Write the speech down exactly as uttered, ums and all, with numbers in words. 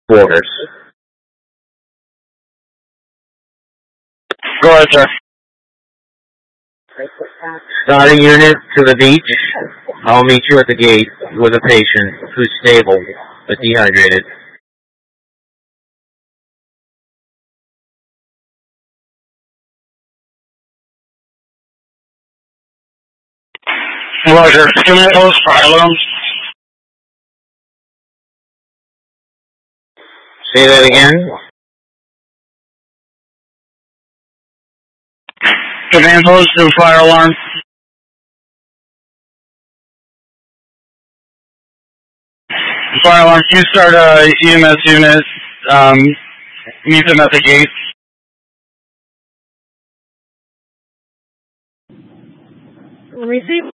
Quarters. Go ahead, sir. Starting unit to the beach. I'll meet you at the gate with a patient who's stable but dehydrated. Roger. Command post fire alarms. Say that again. Command post to fire alarm. Fire alarm. Can you start a E M S unit? Um, meet them at the gate. Receive.